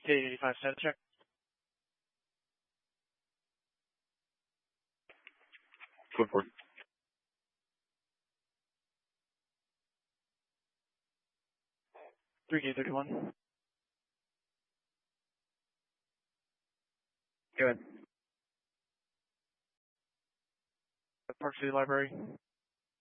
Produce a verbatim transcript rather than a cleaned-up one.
K eighty-five status check. Code four. three K thirty-one. Go ahead. Park City Library.